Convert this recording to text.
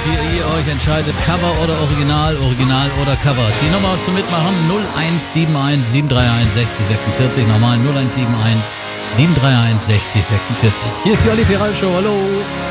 wie ihr euch entscheidet. Cover oder Original, Original oder Cover. Die Nummer zum Mitmachen 0171 731 6046. Nochmal 0171 731 6046. Hier ist die Olli Ferrari Show. Hallo.